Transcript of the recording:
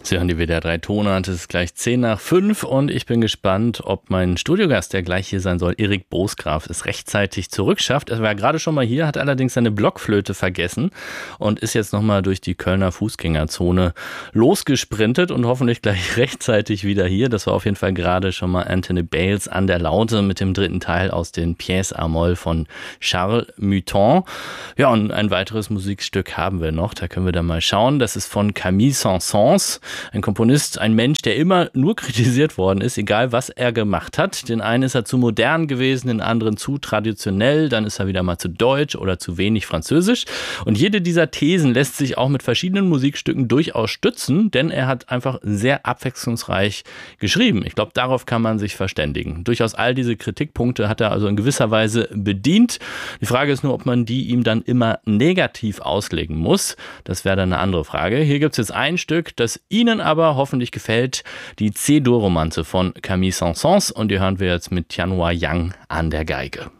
Sie hören die WDR 3 Tonart, es ist gleich 10:05 und ich bin gespannt, ob mein Studiogast, der gleich hier sein soll, Erik Bosgraf, es rechtzeitig zurückschafft. Er war gerade schon mal hier, hat allerdings seine Blockflöte vergessen und ist jetzt nochmal durch die Kölner Fußgängerzone losgesprintet und hoffentlich gleich rechtzeitig wieder hier. Das war auf jeden Fall gerade schon mal Anthony Bales an der Laute mit dem dritten Teil aus den Pièces à Moll von Charles Mutton. Ja, und ein weiteres Musikstück haben wir noch, da können wir dann mal schauen. Das ist von Camille Saint-Saëns. Ein Komponist, ein Mensch, der immer nur kritisiert worden ist, egal was er gemacht hat. Den einen ist er zu modern gewesen, den anderen zu traditionell, dann ist er wieder mal zu deutsch oder zu wenig französisch. Und jede dieser Thesen lässt sich auch mit verschiedenen Musikstücken durchaus stützen, denn er hat einfach sehr abwechslungsreich geschrieben. Ich glaube, darauf kann man sich verständigen. Durchaus all diese Kritikpunkte hat er also in gewisser Weise bedient. Die Frage ist nur, ob man die ihm dann immer negativ auslegen muss. Das wäre dann eine andere Frage. Hier gibt es jetzt ein Stück, das Ihnen aber hoffentlich gefällt, die C-Dur-Romanze von Camille Saint-Saëns, und die hören wir jetzt mit Tianhua Yang an der Geige.